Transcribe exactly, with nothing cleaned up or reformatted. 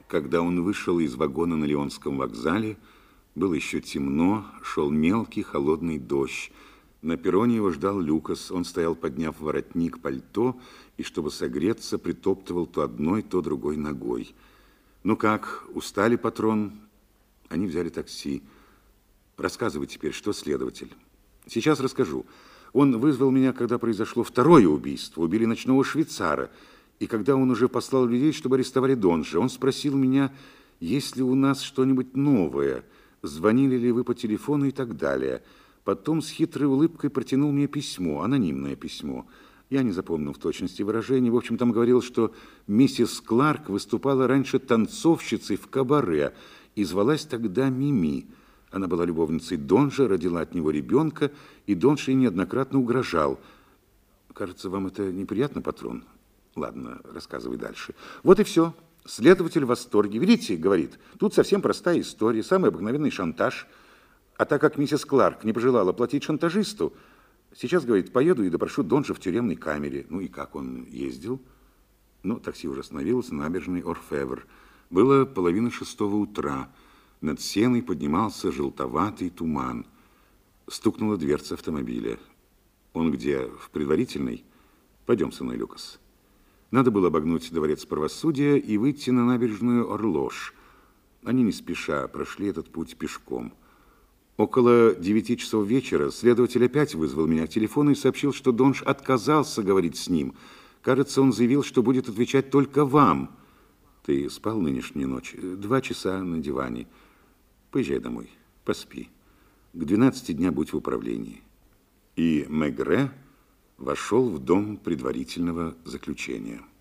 Когда он вышел из вагона на Лионском вокзале, было еще темно, шел мелкий холодный дождь. На перроне его ждал Люкас. Он стоял, подняв воротник пальто, и, чтобы согреться, притоптывал то одной, то другой ногой. «Ну как, устали, патрон?» Они взяли такси. «Рассказывай теперь, что следователь?» «Сейчас расскажу. Он вызвал меня, когда произошло второе убийство. Убили ночного швейцара. И когда он уже послал людей, чтобы арестовали Донжа, он спросил меня, есть ли у нас что-нибудь новое, звонили ли вы по телефону и так далее. Потом с хитрой улыбкой протянул мне письмо, анонимное письмо. Я не запомнил в точности выражений. В общем, там говорилось, что миссис Кларк выступала раньше танцовщицей в кабаре и звалась тогда Мими. Она была любовницей Донжа, родила от него ребенка, и Донж ей неоднократно угрожал. Кажется, вам это неприятно, патрон? Ладно, рассказывай дальше. Вот и все. Следователь в восторге. Видите, говорит, тут совсем простая история, самый обыкновенный шантаж. А так как миссис Кларк не пожелала платить шантажисту, сейчас, говорит, поеду и допрошу Донжа в тюремной камере. Ну и как он ездил? Ну, такси уже остановилось на набережной Орфевр. Было половина шестого утра. Над Сеной поднимался желтоватый туман. Стукнула дверца автомобиля. Он где, в предварительной? Пойдем со мной, Люкас. Надо было обогнуть дворец правосудия и выйти на набережную Орлож. Они не спеша прошли этот путь пешком. Около девяти часов вечера следователь опять вызвал меня к телефону и сообщил, что Донж отказался говорить с ним. Кажется, он заявил, что будет отвечать только вам. Ты спал нынешнюю ночь? Два часа на диване. Поезжай домой, поспи. К двенадцати дня будь в управлении. И Мегре вошел в дом предварительного заключения.